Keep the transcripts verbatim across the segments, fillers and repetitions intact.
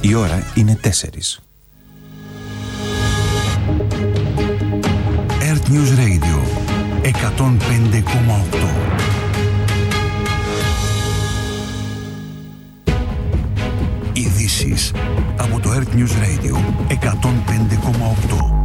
Η ώρα είναι τέσσερις. Earth News Radio εκατόν πέντε κόμμα οκτώ. Ειδήσεις από το Earth News Radio εκατόν πέντε κόμμα οκτώ.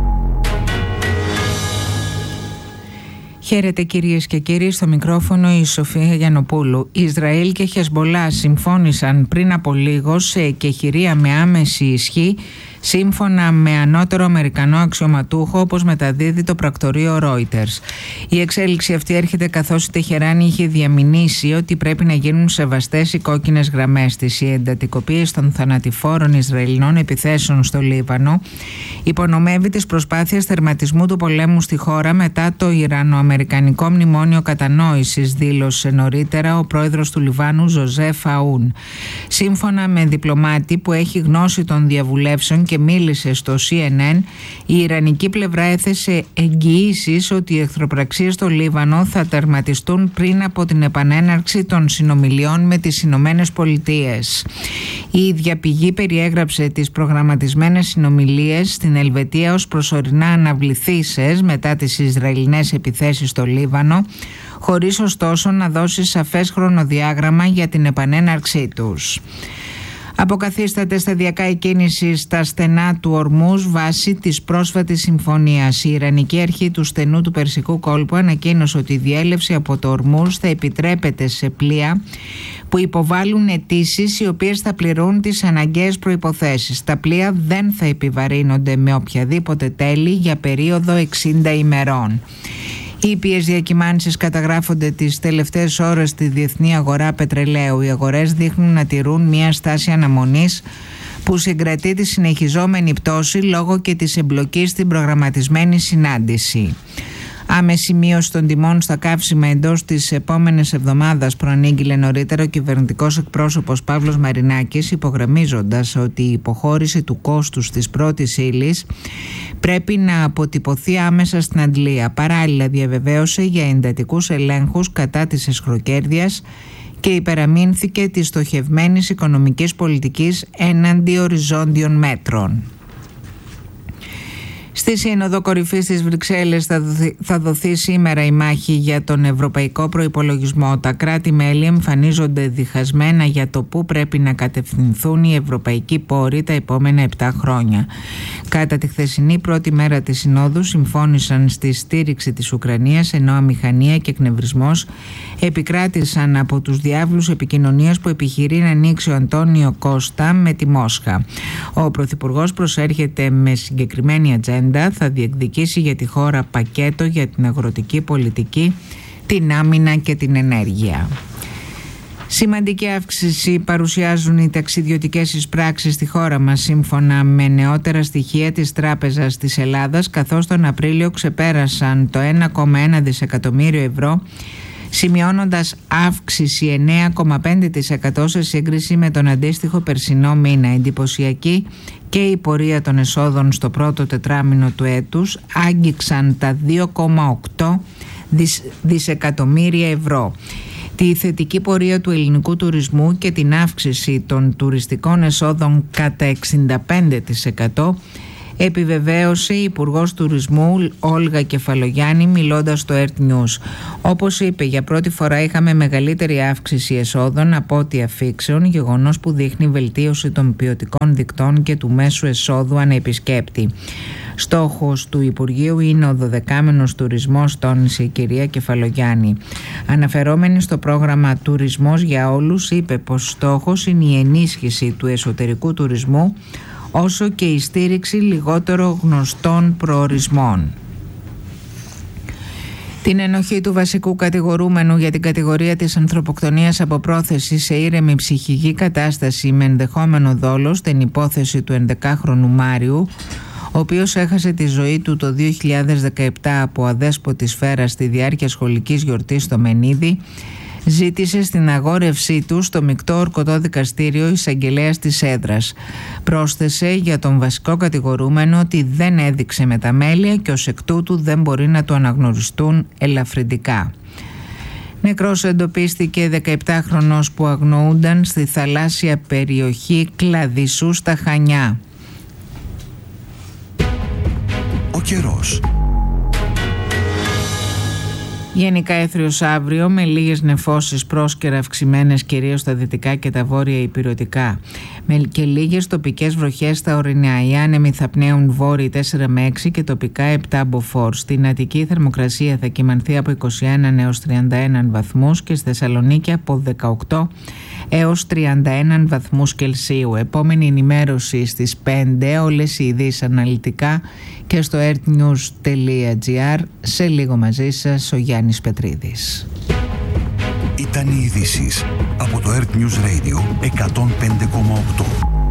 Χαίρετε κυρίες και κύριοι, στο μικρόφωνο η Σοφία Γιαννοπούλου. Ισραήλ και Χεσμολά συμφώνησαν πριν από λίγο σε εκεχηρία με άμεση ισχύ, σύμφωνα με ανώτερο Αμερικανό αξιωματούχο, όπως μεταδίδει το πρακτορείο Reuters. Η εξέλιξη αυτή έρχεται καθώς η Τεχεράνη είχε διαμηνήσει ότι πρέπει να γίνουν σεβαστές οι κόκκινες γραμμές της. Η εντατικοποίηση των θανατηφόρων Ισραηλινών επιθέσεων στο Λίβανο υπονομεύει τις προσπάθειες τερματισμού του πολέμου στη χώρα μετά το Ιρανο-Αμερικανικό μνημόνιο κατανόησης, δήλωσε νωρίτερα ο πρόεδρος του Λιβάνου Ζωζέφ Αούν. Σύμφωνα με διπλωμάτη που έχει γνώση των διαβουλεύσεων και μίλησε στο σι εν εν, η Ιρανική πλευρά έθεσε εγγυήσεις ότι οι εχθροπραξίες στο Λίβανο θα τερματιστούν πριν από την επανέναρξη των συνομιλιών με τις Ηνωμένες Πολιτείες. Η ίδια πηγή περιέγραψε τις προγραμματισμένες συνομιλίες στην Ελβετία ως προσωρινά αναβληθήσεις μετά τις Ισραηλινές επιθέσεις στο Λίβανο, χωρίς ωστόσο να δώσει σαφές χρονοδιάγραμμα για την επανέναρξή τους. Αποκαθίσταται σταδιακά η κίνηση στα στενά του Ορμούζ βάσει της πρόσφατης συμφωνίας. Η Ιρανική Αρχή του Στενού του Περσικού Κόλπου ανακοίνωσε ότι η διέλευση από το Ορμούζ θα επιτρέπεται σε πλοία που υποβάλλουν αιτήσεις οι οποίες θα πληρούν τις αναγκαίες προϋποθέσεις. Τα πλοία δεν θα επιβαρύνονται με οποιαδήποτε τέλη για περίοδο εξήντα ημερών. Οι ήπιες διακυμάνσεις καταγράφονται τις τελευταίες ώρες στη διεθνή αγορά πετρελαίου. Οι αγορές δείχνουν να τηρούν μια στάση αναμονής που συγκρατεί τη συνεχιζόμενη πτώση λόγω και της εμπλοκής στην προγραμματισμένη συνάντηση. Άμεση μείωση των τιμών στα καύσιμα εντός της επόμενης εβδομάδας προανήγγειλε νωρίτερα ο κυβερνητικός εκπρόσωπος Παύλος Μαρινάκης, υπογραμμίζοντας ότι η υποχώρηση του κόστους της πρώτης ύλης πρέπει να αποτυπωθεί άμεσα στην αντλία. Παράλληλα διαβεβαίωσε για εντατικούς ελέγχους κατά της αισχροκέρδειας και υπεραμείνθηκε της στοχευμένης οικονομικής πολιτικής έναντι οριζόντιων μέτρων. Στη Σύνοδο Κορυφής της Βρυξέλλες θα δοθεί, θα δοθεί σήμερα η μάχη για τον ευρωπαϊκό προϋπολογισμό. Τα κράτη-μέλη εμφανίζονται διχασμένα για το πού πρέπει να κατευθυνθούν οι ευρωπαϊκοί πόροι τα επόμενα επτά χρόνια. Κατά τη χθεσινή πρώτη μέρα της Συνόδου συμφώνησαν στη στήριξη της Ουκρανίας, ενώ αμηχανία και εκνευρισμός επικράτησαν από τους διάβλους επικοινωνίας που επιχειρεί να ανοίξει ο Αντώνιο Κώστα με τη Μόσχα. Ο Πρωθυπουργός προσέρχεται με συγκεκριμένη ατζέντα. Θα διεκδικήσει για τη χώρα πακέτο για την αγροτική πολιτική, την άμυνα και την ενέργεια. Σημαντική αύξηση παρουσιάζουν οι ταξιδιωτικές εισπράξεις στη χώρα μας, σύμφωνα με νεότερα στοιχεία της Τράπεζας της Ελλάδας, καθώς τον Απρίλιο ξεπέρασαν το ένα κόμμα ένα δισεκατομμύριο ευρώ, σημειώνοντας αύξηση εννέα κόμμα πέντε τοις εκατό σε σύγκριση με τον αντίστοιχο περσινό μήνα. Εντυπωσιακή και η πορεία των εσόδων στο πρώτο τετράμινο του έτους άγγιξαν τα δύο κόμμα οκτώ δισεκατομμύρια ευρώ. Τη θετική πορεία του ελληνικού τουρισμού και την αύξηση των τουριστικών εσόδων κατά εξήντα πέντε τοις εκατό επιβεβαίωσε η Υπουργός Τουρισμού Όλγα Κεφαλογιάννη μιλώντας στο Earth News. Όπως είπε, για πρώτη φορά είχαμε μεγαλύτερη αύξηση εσόδων από ό,τι αφήξεων, γεγονός που δείχνει βελτίωση των ποιοτικών δικτών και του μέσου εσόδου ανεπισκέπτη. Στόχος του Υπουργείου είναι ο δωδεκάμενος τουρισμός, τόνισε η κυρία Κεφαλογιάννη. Αναφερόμενη στο πρόγραμμα Τουρισμός για Όλους, είπε πως στόχος είναι η ενίσχυση του εσωτερικού τουρισμού, όσο και η στήριξη λιγότερο γνωστών προορισμών. Την ενοχή του βασικού κατηγορούμενου για την κατηγορία της ανθρωποκτονίας από πρόθεση σε ήρεμη ψυχική κατάσταση με ενδεχόμενο δόλο στην υπόθεση του ενδεκάχρονου Μάριου, ο οποίος έχασε τη ζωή του το δύο χιλιάδες δεκαεπτά από αδέσποτη σφαίρα στη διάρκεια σχολικής γιορτής στο Μενίδη, ζήτησε στην αγόρευσή του στο μεικτό ορκωτό δικαστήριο εισαγγελέας της έδρας. Πρόσθεσε για τον βασικό κατηγορούμενο ότι δεν έδειξε μεταμέλεια και ως εκ τούτου δεν μπορεί να του αναγνωριστούν ελαφρυντικά. Νεκρός εντοπίστηκε δεκαεπτάχρονος που αγνοούνταν στη θαλάσσια περιοχή Κλαδισσού στα Χανιά. Ο καιρός. Γενικά έθριος αύριο με λίγες νεφώσεις πρόσκαιρα αυξημένες κυρίως στα δυτικά και τα βόρεια ηπειρωτικά και λίγες τοπικές βροχές στα ορεινά. Οι άνεμοι θα πνέουν βόρειοι τέσσερα με έξι και τοπικά επτά μποφόρ. Στην Αττική η θερμοκρασία θα κυμανθεί από είκοσι ένα έως τριάντα ένα βαθμούς και στη Θεσσαλονίκη από δεκαοκτώ έως τριάντα ένα βαθμούς Κελσίου. Επόμενη ενημέρωση στις πέντε, όλες οι ειδήσεις αναλυτικά και στο earthnews τελεία gr. Σε λίγο μαζί σας ο Γιάννης Πετρίδης. Ήταν οι ειδήσεις από το Earth News Radio εκατόν πέντε κόμμα οκτώ.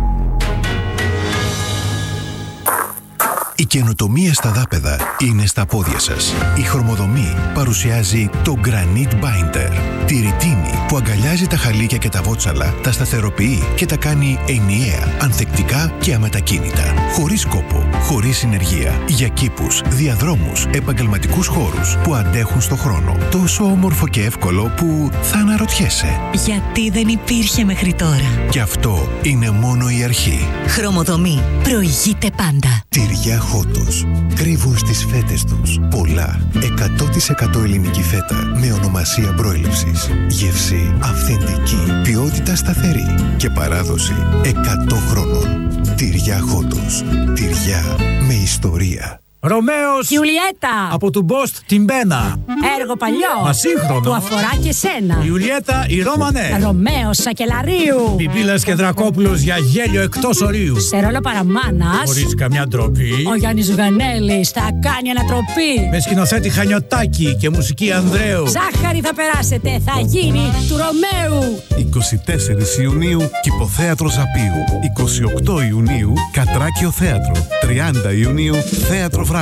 Η καινοτομία στα δάπεδα είναι στα πόδια σας. Η Χρωμοδομή παρουσιάζει το Granite Binder. Τη ρητίνη που αγκαλιάζει τα χαλίκια και τα βότσαλα, τα σταθεροποιεί και τα κάνει ενιαία, ανθεκτικά και αμετακίνητα. Χωρίς κόπο, χωρίς συνεργεία. Για κήπους, διαδρόμους, επαγγελματικούς χώρους που αντέχουν στο χρόνο. Τόσο όμορφο και εύκολο που θα αναρωτιέσαι. Γιατί δεν υπήρχε μέχρι τώρα. Και αυτό είναι μόνο η αρχή. Χρωμοδομή. Προηγείται πάντα. Τυριά Χότος. Κρύβουν στις φέτες τους πολλά. εκατό τοις εκατό ελληνική φέτα με ονομασία προέλευσης. Γεύση αυθεντική. Ποιότητα σταθερή. Και παράδοση εκατό χρόνων. Τυριά Χότος. Τυριά με ιστορία. Ρωμαίος Ιουλιέτα από του Μπόστ την Μπένα. Έργο παλιό Μα σύγχρονο. που αφορά και σένα. Ιουλιέτα η Ρωμανέ. Ρωμαίος Σακελαρίου. Πιπίλας και Δρακόπουλος για γέλιο εκτός ορίου. Σε ρόλο παραμάνας Χωρίς καμιά ντροπή. ο Γιάννης Ζουγανέλης θα κάνει ανατροπή. Με σκηνοθέτη Χανιωτάκη και μουσική Ανδρέου. Ζάχαρη θα περάσετε, θα γίνει του Ρωμαίου. είκοσι τέσσερις Ιουνίου Κηποθέατρο Ζαπίου. είκοσι οκτώ Ιουνίου Κατράκιο Θέατρο. τριάντα Ιουνίου Θέατρο Βράχο.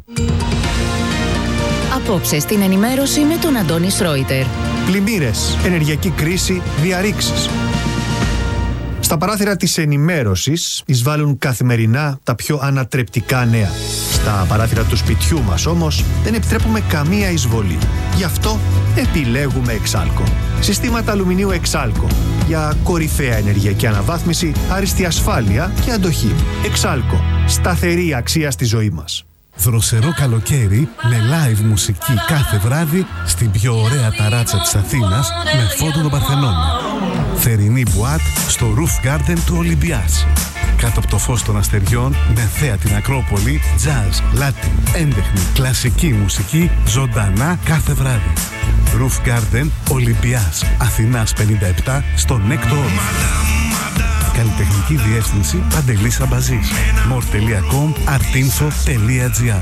Απόψε στην ενημέρωση με τον Αντώνη Σρόιτερ. Πλημμύρες, ενεργειακή κρίση, διαρρήξεις. Στα παράθυρα της ενημέρωσης εισβάλλουν καθημερινά τα πιο ανατρεπτικά νέα. Στα παράθυρα του σπιτιού μας όμως δεν επιτρέπουμε καμία εισβολή. Γι' αυτό επιλέγουμε Εξάλκο. Συστήματα αλουμινίου Εξάλκο για κορυφαία ενεργειακή αναβάθμιση, άριστη ασφάλεια και αντοχή. Εξάλκο. Σταθερή αξία στη ζωή μας. Δροσερό καλοκαίρι με live μουσική κάθε βράδυ στην πιο ωραία ταράτσα της Αθήνας με φόντο τον Παρθενώνα. Θερινή μπουάτ στο Roof Garden του Ολυμπιάς. Κάτω από το φως των αστεριών με θέα την Ακρόπολη, jazz, latin, έντεχνη, κλασική μουσική ζωντανά κάθε βράδυ. Roof Garden Ολυμπιάς Αθηνάς πενήντα επτά στο Νέκτο Όρθιο. Καλλιτεχνική διεύθυνση Παντελής Αμπαζής. μορ τελεία κομ artinfo τελεία gr.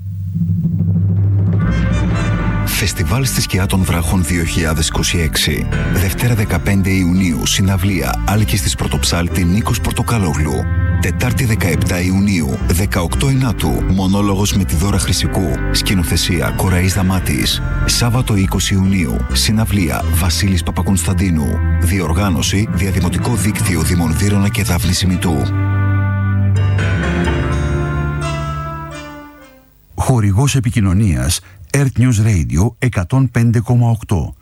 Φεστιβάλ στη Σκιά των Βράχων δύο χιλιάδες είκοσι έξι. Δευτέρα δεκαπέντε Ιουνίου, συναυλία Άλκης της Πρωτοψάλτη Νίκος Πορτοκαλόγλου. Τετάρτη δεκαεπτά Ιουνίου, δεκαοκτώ Ινάτου, μονόλογος με τη Δώρα Χρυσικού. Σκηνοθεσία Κοραής Δαμάτης. Σάββατο είκοσι Ιουνίου, συναυλία Βασίλης Παπακονσταντίνου. Διοργάνωση Διαδημοτικό Δίκτυο Δήμων Βύρωνα και Δάφνης Ημιτού. Χορηγός επικοινωνίας Earth News Radio εκατόν πέντε κόμμα οκτώ.